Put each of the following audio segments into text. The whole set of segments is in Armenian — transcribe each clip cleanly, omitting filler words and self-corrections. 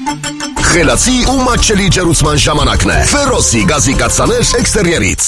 Խելացի ու մատչելի ջերուցման ժամանակն է։ Ֆերոսի գազի կաթսաներ էքստերիերից։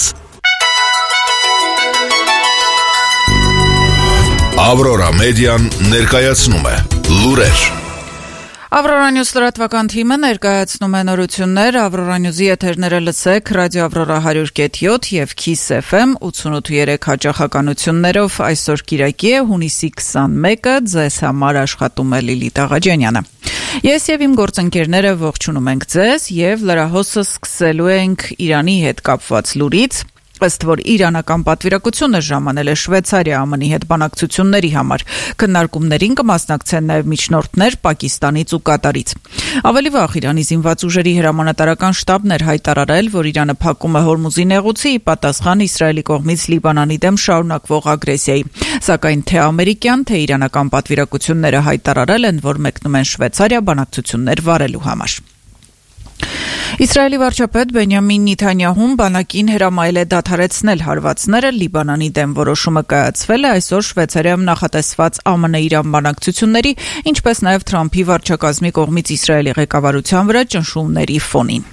Ավրորա մեդիան ներկայացնում է լուրեր։ Ավրորա Նյուզ լրատվական թիմը ներկայացնում է նորություններ, Ավրորա Նյուզի եթերները լսեք ռադիո Ավրորա 100.7 եւ Kiss FM 88.3 հաճախականություններով այսօր Կիրակի է հունիսի 21-ը, ձեզ համար աշխատում է Լիլիթ Աղաջանյանը։ Ես եւ իմ գործընկերները ողջունում ենք ձեզ եւ լրահոսը սկսելու ենք Իրանի հետ կապված լուրից։ Ըստ որ իրանական պատվիրակությունը ժամանել է Շվեյցարիա ԱՄՆ-ի հետ բանակցությունների համար։ Քննարկումներին կմասնակցեն նաև միջնորդներ Պակիստանից ու Կատարից։ Ավելի վաղ Իրանի զինված ուժերի հրամանատարական շտաբն էր հայտարարել, որ Իրանը փակում է Հորմուզի նեղուցի ի պատասխան Իսրայելի կողմից Լիբանանի դեմ շարունակվող ագրեսիայի։ Սակայն թե ամերիկյան, թե իրանական պատվիրակությունները հայտարարել են, որ մեկնում են Շվեյցարիա բանակցություններ վարելու համար։ Իսրայելի վարչապետ Բենյամին Նեթանյահուն բանակին հրամայել է դադարեցնել հարվածները, Լիբանանի դեմ որոշումը կայացվել է այսօր Շվեյցարիայում նախատեսված ԱՄՆ-Իրան բանակցությունների, ինչպես նաև Թրամփի վարչակազմի կողմից Իսրայելի ղեկավարության վրա ճնշումների ֆոնին։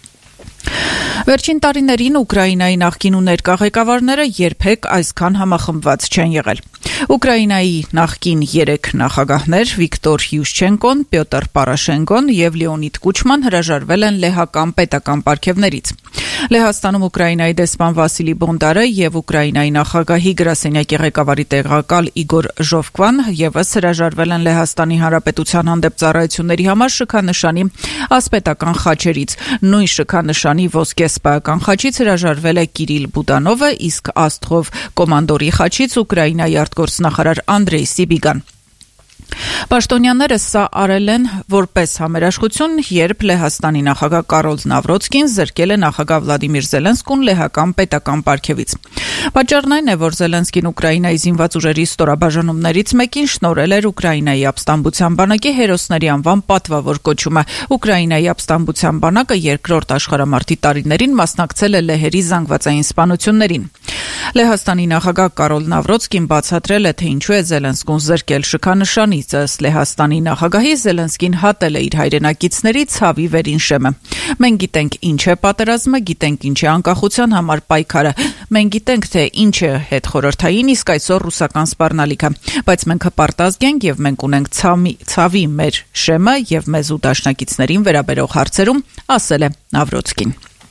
Վերջին տարիներին Ուկրաինայի նախկին ու ներկա ղեկավարները երբեք այսքան համախմբված չեն եղել։ Ուկրաինայի նախկին 3 նախագահներ Վիկտոր Յուշչենկոն, Պյոտր Պորոշենկոն եւ Լեոնիդ Կուչման հրաժարվել են լեհական պետական պարգևներից։ Լեհաստանում Ուկրաինայի դեսպան Վասիլի Բոնդարը եւ Ուկրաինայի նախագահի գրասենյակի ղեկավարի տեղակալ Իգոր Ժովկվան եւս հրաժարվել են Լեհաստանի Հանրապետության հանդեպ ծառայությունների համար շքանշանի ասպետական խաչերից։ Նույն շքանշանի ոսկե սպայական խաչից հրաժարվել է Կիրիլ Բուդանովը, իսկ Աստրով կոմանդորի խաչից Ուկրաինայի արտգործնախարար Անդրեյ Սիբիգան։ Պաշտոնյաները սա արել են որպես համերաշխություն, երբ Լեհաստանի նախագահ Կարոլ Նավրոցկին զրկել է նախագահ Վլադիմիր Զելենսկուն լեհական պետական պարգևից։ Պատճառն այն է, որ Զելենսկին Ուկրաինայի զինված ուժերի ստորաբաժանումներից մեկին շնորհել էր Ուկրաինայի ապստամբության բանակի հերոսների անվան պատվավոր կոչումը։ Ուկրաինայի ապստամբության բանակը երկրորդ աշխարհամարտի տարիներին մասնակցել է լեհերի զանգվածային սպանություններին։ Լեհաստանի նախագահ Կարոլ Նավրոցկին բացատրել է, թե ինչու է Զելենսկուն զրկել շքանշանից։ Ըստ Լեհաստանի նախագահի Զելենսկին հատել է իր հայրենակիցների ցավի վերին շեմը։ Մենք գիտենք ինչ է պատերազմը, գիտենք ինչ է անկախության համար պայքարը։ Մենք գիտենք, թե ինչ է հետխորհրդային, իսկ այսօր ռուսական սպառնալիքը։ Բայց մենք հպարտազգ ենք եւ մենք ունենք ցավի մեր շեմը եւ մեզ ու դաշնակիցներին վերաբերող հարցերում, ասել է Նավրոցկին։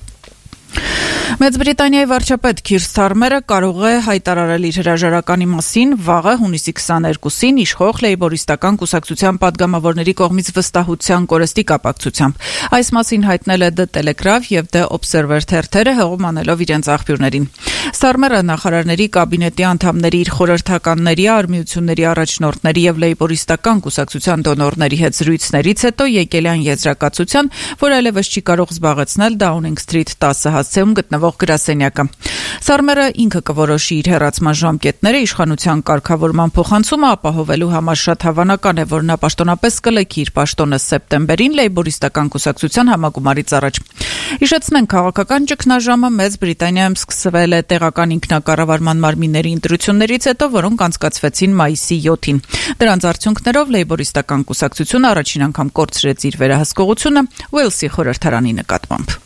Մեծ Բրիտանիայի վարչապետ Քիր Սթարմերը կարող է հայտարարել իր հրաժարականի մասին վաղը հունիսի 22-ին իշխող լեյբորիստական կուսակցության падգամավորների կողմից վստահության կորստի կապակցությամբ։ Այս մասին հայտնել է The Telegraph եւ The Observer թերթերը հողում անելով իրենց աղբյուրներին։ Սթարմերը նախարարների կաբինետի անդամների, իր խորհրդականների, արմիությունների առաջնորդների եւ լեյբորիստական կուսակցության դոնորների հետ զրույցներից հետո եկել են եզրակացության, որ այլևս չի կարող զբաղեցնել Downing Street 10 հասցեում գտնվող գրասենյակը։ Սարմերը ինքը կորոշի իր հեռացման ժամկետները, իշխանության կարգավորման փոխանցումը ապահովելու համար շատ հավանական է, որ նա պաշտոնապես կլքի իր պաշտոնը սեպտեմբերին լեյբորիստական կուսակցության համագումարից առաջ։ Հիշեցնենք, քաղաքական ճգնաժամը Մեծ Բրիտանիայում սկսվել է տեղական ինքնակառավարման մարմինների ընտրություններից հետո, որոնք անցկացվեցին մայիսի 7-ին։ Դրանց արդյունքներով լեյբորիստական կուսակցությունը առաջին անգամ կորցրեց իր վերահսկողությունը Ուելսի խորհրդարանի նկատմամբ։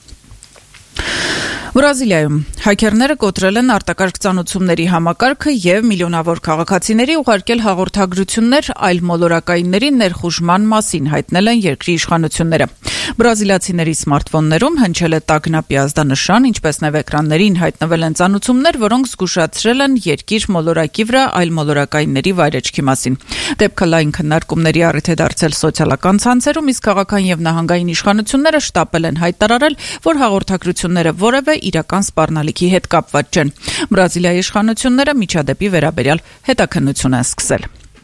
Բրազիլիայում հաքերները կոտրել են արտակարգ ծանուցումների համակարգը եւ միլիոնավոր քաղաքացիների ուղարկել հաղորդագրություններ այլ մոլորակայինների ներխուժման մասին, հայտնել են երկրի իշխանությունները։ Բրազիլիացիների սմարթֆոններում հնչել է տագնապի ազդանշան, ինչպես նաև էկրաններին հայտնվել են ծանուցումներ, որոնք զգուշացրել են երկիր մոլորակի վրա այլ մոլորակայինների վայրեջքի մասին։ Դեպքը լայն քննարկումների առիթ է դարձել սոցիալական ցանցերում, իսկ քաղաքային եւ նահանգային իշխանությունները շտապել են հայտարարել, որ հաղորդագրությունները որևէ իրական սպառնալիքի հետ կապված չեն։ Բրազիլիայի իշխանությունները միջադեպի վերաբերյալ հետաքննություն են սկսել։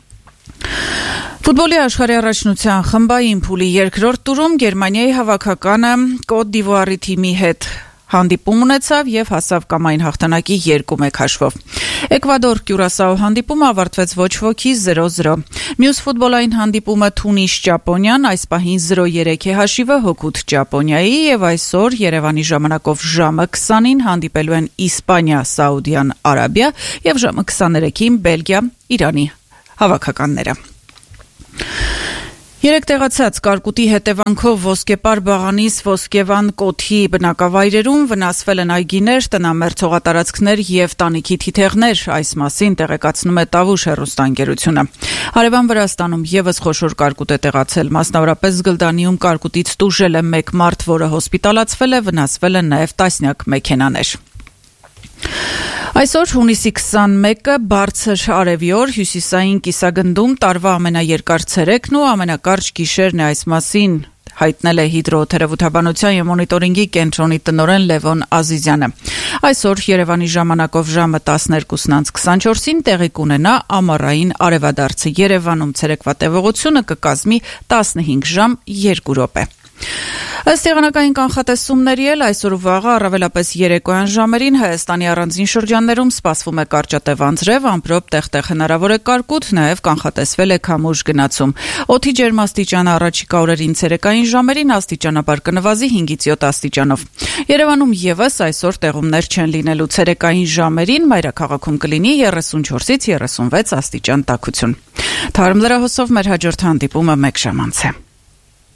Ֆուտբոլի աշխարհի առաջնության խմբային փուլի երկրորդ տուրում Գերմանիայի հավաքականը Կոտ դ'Իվուարի թիմի հետ հանդիպում ունեցավ եւ հասավ կամային հաղթանակի 2-1 հաշվով։ Էկվադոր Կյուրասաո հանդիպումը ավարտվեց ոչ ոքի 0-0։ Մյուս ֆուտբոլային հանդիպումը Թունիս Ճապոնիան այս պահին 0-3 է հաշիվը հօգուտ Ճապոնիայի եւ այսօր Երևանի ժամանակով ժամը 20-ին հանդիպելու են Իսպանիա, Սաուդյան Արաբիա եւ ժամը 23-ին Բելգիա, Իրանի հավաքականները։ Երեք տեղացած կարկուտի հետևանքով Ոսկեպար Բաղանիս Ոսկեվան կոթի բնակավայրերում վնասվել են այգիներ, տնամերձ հողատարածքներ եւ տանիքի թիթեղներ, այս մասին տեղեկացնում է Տավուշ հեռուստաընկերությունը։ Հարևան Վրաստանում եւս խոշոր կարկուտ է տեղացել, մասնավորապես Զգլդանիում կարկուտից տուժել է 1 մարդ, որը հոսպիտալացվել է, վնասվել են նաեւ տասնյակ մեքենաներ։ Այսօր հունիսի 21-ը բարձր արևի օր, հյուսիսային կիսագնդում տարվա ամենաերկար ցերեկն ու ամենակարճ գիշերն է, այս մասին հայտնել է հիդրոթերապևտաբանության եւ մոնիտորինգի կենտրոնի տնօրեն Լևոն Ազիզյանը։ Այսօր Երևանի ժամանակով ժամը 12:24-ին տեղի կունենա ամառային արևադարձը։ Երևանում ցերեկվա տևողությունը կկազմի 15 ժամ 2 րոպե։ Ըստ եղանակային կանխատեսումների էլ այսօր ու վաղը առավելապես երեկոյան ժամերին Հայաստանի առանձին շրջաններում սպասվում է կարճատև անձրև, ամպրոպ տեղ-տեղ հնարավոր է կարկուտ, նաև կանխատեսվել է քամուշ գնացում։ Օդի ջերմաստիճանը առաջիկա օրերին ցերեկային ժամերին աստիճանաբար կնվազի 5-ից 7 աստիճանով։ Երևանում եւս այսօր տեղումներ չեն լինելու, ցերեկային ժամերին մայրաքաղաքում կլինի 34-ից 36 աստիճան տաքություն։ Թարմ լրահոսով մեր հաջորդ հանդիպումը 1 ժամ անց է։